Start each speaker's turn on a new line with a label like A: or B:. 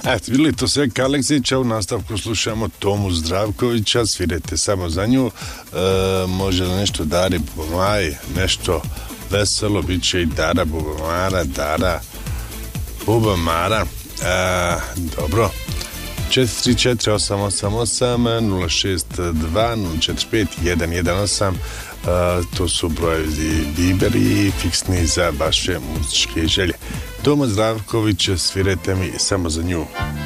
A: Eto, bili to sve Aleksića, u nastavku slušamo Tomu Zdravkovića, svirajte samo za nju. Može li nešto Dari Bubamaj, nešto veselo, bit će i Dara Bubamara, Dara Bubamara. Dobro. 43888-062-045-118. To su brojevi Viber i fiksni za vaše muzičke želje. Toma Zdravković, svirajte mi samo za nju.